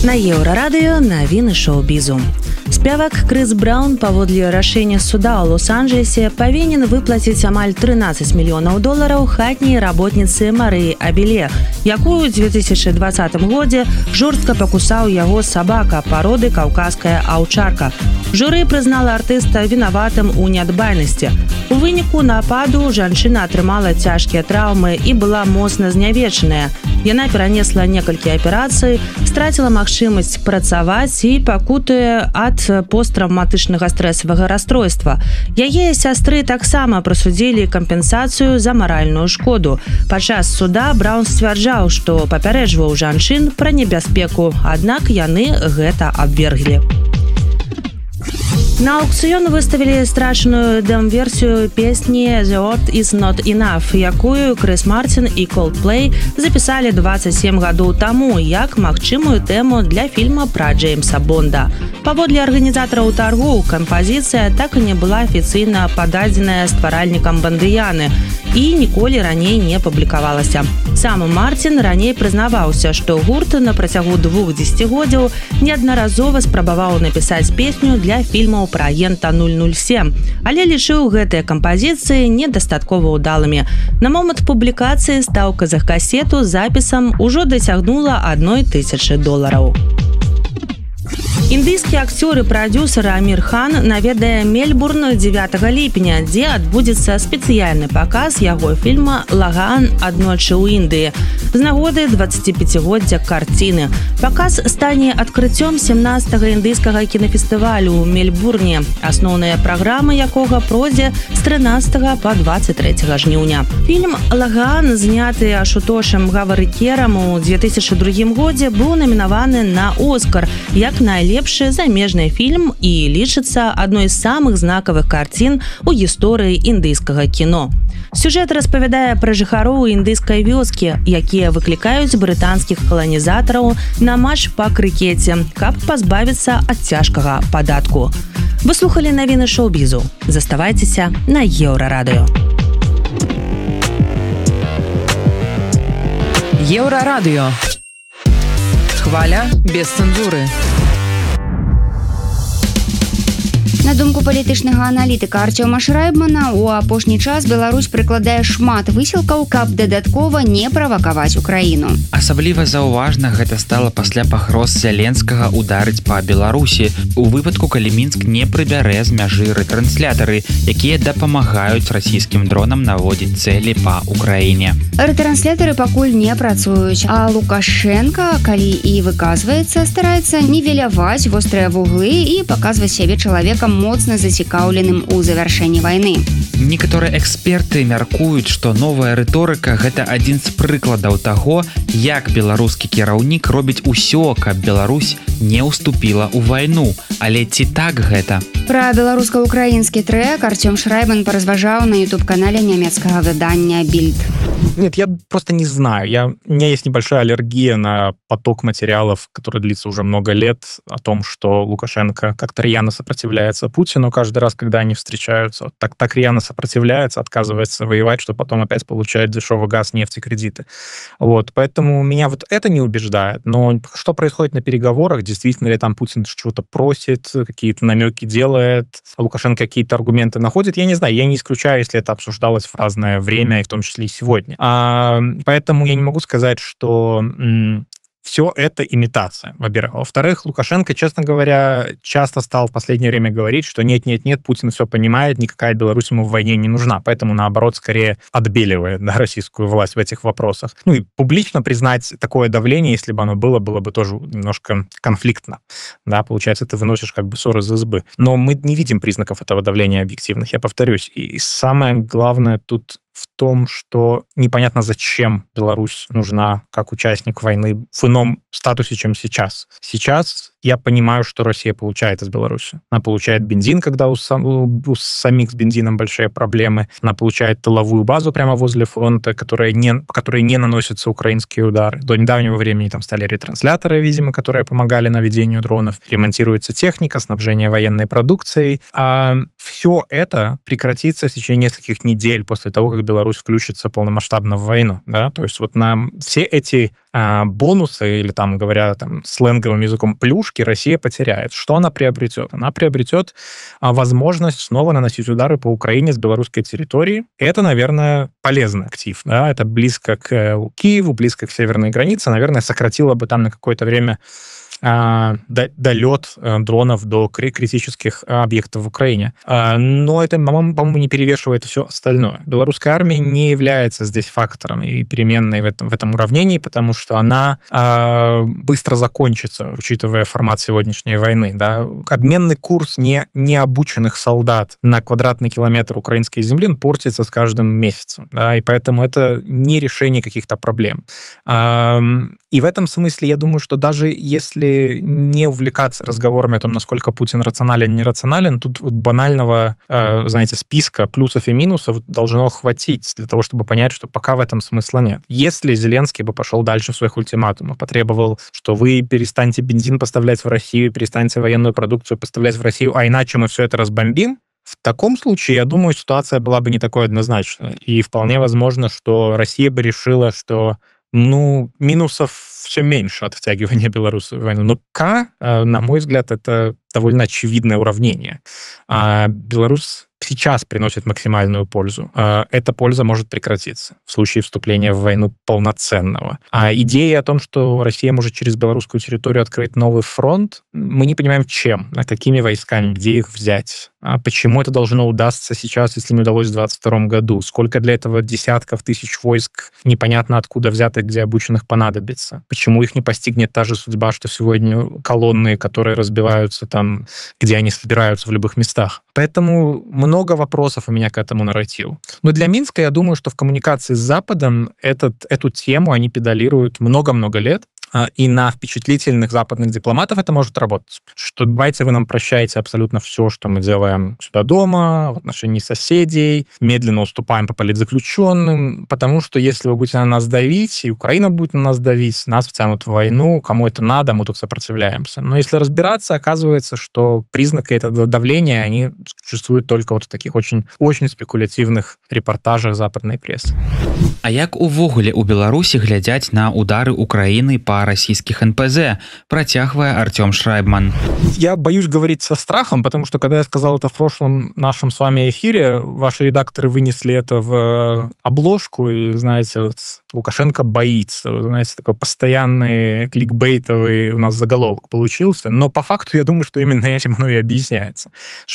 На Еўрарадыё навіны шоу-бізу. Спявак Крыс Браўн паводле рашэння суда ў Лос-Анджелесе павінен выплаціць амаль $13 мільёнаў хатняй работніцы Марыі Абеле, якую ў 2020 годзе жорстка пакусаў яго сабака пароды каўказская аўчарка. Журы прызнала артыста вінаватым у нядбайнасці. У выніку нападу жанчына атрымала цяжкія траўмы і была моцна знявечаная. Яна перанесла некалькі аперацый, страціла магчымасць працаваць і пакутуе ад посттравматычнага стрэсавага расстройства. Яе сястры таксама прысудзілі кампенсацыю за маральную шкоду. Падчас суда Браўн сцвярджаў, што папярэджваў жанчын пра небяспеку, аднак яны гэта абверглі. На аукцыён выставілі страчаную дэм-версію песні «The Earth is Not Enough», якую Крыс Мартин і Coldplay запісалі 27 гадоў таму як магчымую тэму для фільма пра Джеймса Бонда. Паводле арганізатараў таргоў, кампазіцыя так і не была афіцыйна пададзеная стваральнікам бандыяны і ніколі раней не публікавалася. Сам Мартин раней прызнаваўся, што гурт на працягу 2 дзесяцігоддзяў неаднаразова спрабаваў напісаць песню для фільмаў пра агента 007, але лічыў гэтыя кампазіцыі недастаткова ўдалымі. На момант публікацыі стаўка за касету з запісам ужо дасягнула $1000. Індыйскі акцёр і прадзюсар Амір Хан наведае Мельбурн 9 ліпеня, дзе адбудзецца спецыяльны паказ яго фільма «Лаган. Аднойчы ў Індыі» з нагоды 25-годдзя карціны. Паказ стане адкрыццём 17-го індыйскага кінафестывалю ў Мельбурне, асноўная праграма якога пройдзе з 13 па 23 жніўня. Фільм «Лаган», зняты Ашутошем Гаварыкерам у 2002 годзе, быў намінаваны на «Оскар» як найлепшы замежны фільм і лічыцца адной з самых знакавых карцін у гісторыі індыйскага кіно. Сюжэт распавядае пра жыхароў індыйскай вёскі, якія выклікаюць брытанскіх каланізатараў на матч па крыкеце, каб пазбавіцца ад цяжкага падатку. Вы слухалі навіны шоу-бізу. Заставайцеся на Еўрарадыё. Еўрарадыё. Хваля без цэнзуры. На думку палітычнага аналітыка Арцёма Шрайбмана, у апошні час Беларусь прыкладае шмат высілкаў, каб дадаткова не правакаваць Украіну. Асабліва заўважна гэта стала пасля пагроз Зяленскага ударыць па Беларусі, у выпадку, калі Мінск не прыбярэ з мяжы рэтрэнслятары, якія дапамагаюць расійскім дронам наводзіць цэлі па Украіне. Рэтрэнслятары пакуль не працуюць, а Лукашенка, калі і выказваецца, стараецца нівеляваць вострыя вуглы і паказваць сябе чалавекам моцна зацікаўленым у завяршэнні вайны. Некаторыя эксперты мяркуюць, што новая рыторыка – гэта адзін з прыкладаў таго, як беларускі кіраўнік робіць усё, каб Беларусь не ўступіла ў вайну. Але ці так гэта? Пра беларуска-украінскі трэк Арцём Шрайбман паразважаў на YouTube-канале нямецкага выдання «Бильд». Нет, я просто не знаю. У меня есть небольшая аллергия на поток материалов, который длится уже много лет, о том, что Лукашенко как-то рьяно сопротивляется Путину каждый раз, когда они встречаются. Так рьяно сопротивляется, отказывается воевать, что потом опять получает дешевый газ, нефть и кредиты. Вот, поэтому меня вот это не убеждает. Но что происходит на переговорах? Действительно ли там Путин что-то просит, какие-то намеки делает, Лукашенко какие-то аргументы находит? Я не знаю, я не исключаю, если это обсуждалось в разное время, и в том числе и сегодня. Поэтому я не могу сказать, что все это имитация, во-первых. Во-вторых, Лукашенко, честно говоря, часто стал в последнее время говорить, что нет, Путин все понимает, никакая Беларусь ему в войне не нужна, поэтому, наоборот, скорее отбеливает российскую власть в этих вопросах. Ну и публично признать такое давление, если бы оно было бы тоже немножко конфликтно. Да, получается, ты выносишь как бы ссор из избы. Но мы не видим признаков этого давления объективных, я повторюсь. И самое главное тут в том, что непонятно, зачем Беларусь нужна как участник войны в ином статусе, чем сейчас. Сейчас я понимаю, что Россия получает из Беларуси. Она получает бензин, когда у самих с бензином большие проблемы. Она получает тыловую базу прямо возле фронта, по которой не наносятся украинские удары. До недавнего времени там стали ретрансляторы, видимо, которые помогали наведению дронов. Ремонтируется техника, снабжение военной продукцией. А все это прекратится в течение нескольких недель после того, как Беларусь включится полномасштабно в войну. Да? То есть вот на все эти бонусы, или там, говоря там, сленговым языком, плюшки Россия потеряет. Что она приобретет? Она приобретет возможность снова наносить удары по Украине с белорусской территории. Это, наверное, полезный актив. Да? Это близко к Киеву, близко к северной границе. Наверное, сократило бы там на какое-то время долет дронов до критических объектов в Украине. Но это, по-моему, не перевешивает все остальное. Белорусская армия не является здесь фактором и переменной в этом уравнении, потому что она быстро закончится, учитывая формат сегодняшней войны. Да? Обменный курс необученных солдат на квадратный километр украинской земли портится с каждым месяцем. Да? И поэтому это не решение каких-то проблем. И в этом смысле я думаю, что даже если не увлекаться разговорами о том, насколько Путин рационален, нерационален, тут вот банального, знаете, списка плюсов и минусов должно хватить для того, чтобы понять, что пока в этом смысла нет. Если Зеленский бы пошел дальше в своих ультиматумах, потребовал, что вы перестаньте бензин поставлять в Россию, перестаньте военную продукцию поставлять в Россию, а иначе мы все это разбомбим, в таком случае, я думаю, ситуация была бы не такой однозначной. И вполне возможно, что Россия бы решила, что минусов все меньше от втягивания Беларуси в войну. Но пока, на мой взгляд, это довольно очевидное уравнение. Беларусь сейчас приносит максимальную пользу. Эта польза может прекратиться в случае вступления в войну полноценного. А идея о том, что Россия может через белорусскую территорию открыть новый фронт, мы не понимаем, чем, какими войсками, где их взять. Почему это должно удастся сейчас, если не удалось в 2022 году? Сколько для этого десятков тысяч войск непонятно откуда взятых, где обученных понадобится? Почему их не постигнет та же судьба, что сегодня колонны, которые разбиваются там, где они собираются в любых местах? Поэтому много вопросов у меня к этому нарративу. Но для Минска, я думаю, что в коммуникации с Западом эту тему они педалируют много-много лет. И на впечатлительных западных дипломатов это может работать. Что давайте вы нам прощаете абсолютно все, что мы делаем сюда дома, в отношении соседей, медленно уступаем по политзаключенным, потому что если вы будете на нас давить, и Украина будет на нас давить, нас втянут в войну, кому это надо, мы тут сопротивляемся. Но если разбираться, оказывается, что признаки этого давления, они существуют только вот в таких очень, очень спекулятивных репортажах западной прессы. А як увогуле у Беларусі глядзяць на удары Украины по российских НПЗ, протягивая Артем Шрайбман. Я боюсь говорить со страхом, потому что, когда я сказал это в прошлом нашем с вами эфире, ваши редакторы вынесли это в обложку, и, знаете, вот Лукашенко боится. Знаете, такой постоянный кликбейтовый у нас заголовок получился. Но по факту я думаю, что именно этим оно и объясняется.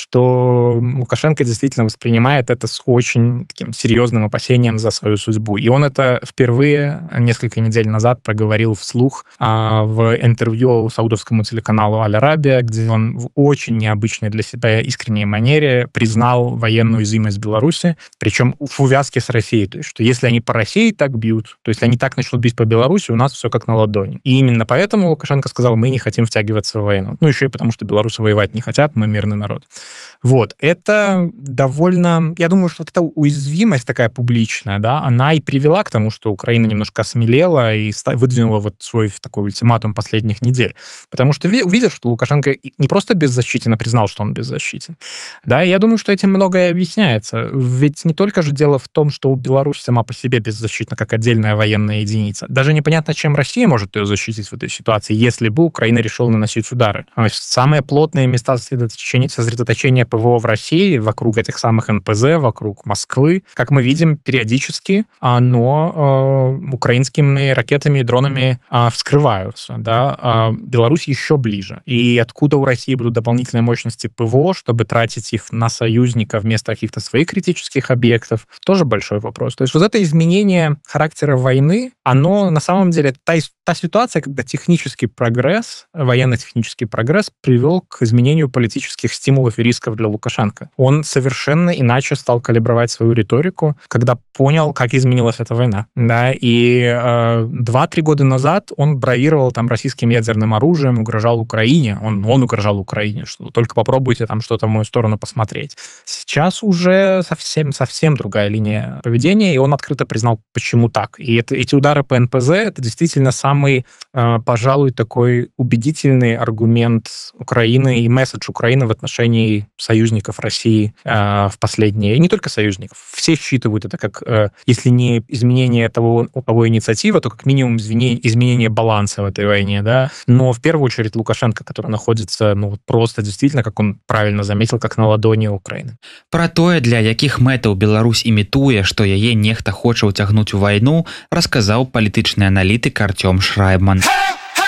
Что Лукашенко действительно воспринимает это с очень таким серьезным опасением за свою судьбу. И он это впервые несколько недель назад проговорил вслух в интервью саудовскому телеканалу «Аль-Арабия», где он в очень необычной для себя искренней манере признал военную уязвимость Беларуси, причем в увязке с Россией. То есть, что если они по России так бьют, то есть они так начнут бить по Беларуси, у нас все как на ладони. И именно поэтому Лукашенко сказал, мы не хотим втягиваться в войну. Ну, еще и потому, что белорусы воевать не хотят, мы мирный народ. Вот. Это довольно... Я думаю, что вот эта уязвимость такая публичная, да, она и привела к тому, что Украина немножко осмелела и выдвинула вот свой такой ультиматум последних недель. Потому что увидел, что Лукашенко не просто беззащитен, а признал, что он беззащитен. Да, и я думаю, что этим многое объясняется. Ведь не только же дело в том, что Беларусь сама по себе беззащитна, как отдельная военная единица. Даже непонятно, чем Россия может ее защитить в этой ситуации, если бы Украина решила наносить удары. Самые плотные места сосредоточения ПВО в России вокруг этих самых НПЗ, вокруг Москвы, как мы видим, периодически, но украинскими ракетами и дронами вскрываются. Да? Беларусь еще ближе. И откуда у России будут дополнительные мощности ПВО, чтобы тратить их на союзника вместо каких-то своих критических объектов, тоже большой вопрос. То есть вот это изменение характера войны, оно на самом деле та ситуация, когда технический прогресс, военно-технический прогресс привел к изменению политических стимулов и рисков для Лукашенко. Он совершенно иначе стал калибровать свою риторику, когда понял, как изменилась эта война. Да? И 2-3 года назад он бравировал там российским ядерным оружием, угрожал Украине. Он угрожал Украине, что только попробуйте там что-то в мою сторону посмотреть. Сейчас уже совсем другая линия поведения, и он открыто признал, почему так. так. И эти удары по НПЗ — это действительно самый, пожалуй, такой убедительный аргумент Украины и месседж Украины в отношении союзников России в последние, и не только союзников, все считывают это как, если не изменение того инициативы, то как минимум изменение баланса в этой войне, да. Но в первую очередь Лукашенко, который находится, просто действительно, как он правильно заметил, как на ладони Украины. Пра тое, для якіх мэтаў Беларусь імітуе, што яе нехта хоча ўцягнуць у вайну, расказаў палітычны аналітык Артём Шрайбман.